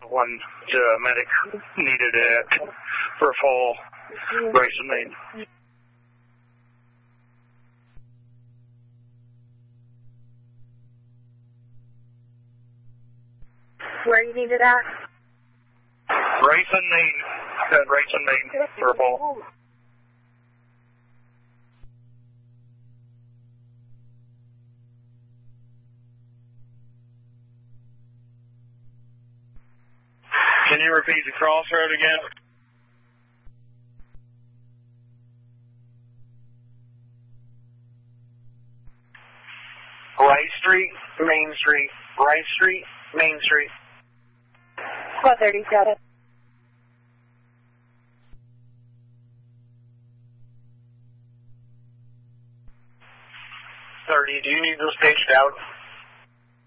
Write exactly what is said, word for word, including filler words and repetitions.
One uh, medic needed it for a full brace and main. Where you needed at? Brace and main. Said brace and main for a full. Can you repeat the crossroad again? Right Street, Main Street, Right Street, Main Street. Squad thirty, got it. thirty, do you need those staged out?